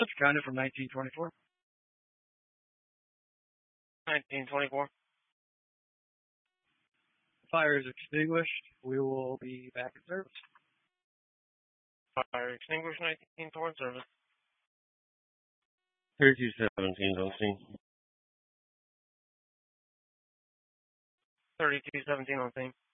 Counted from 1924. 1924. Fire is extinguished. We will be back in service. Fire extinguished, 1924 in service. 3217 on scene. 3217 on scene.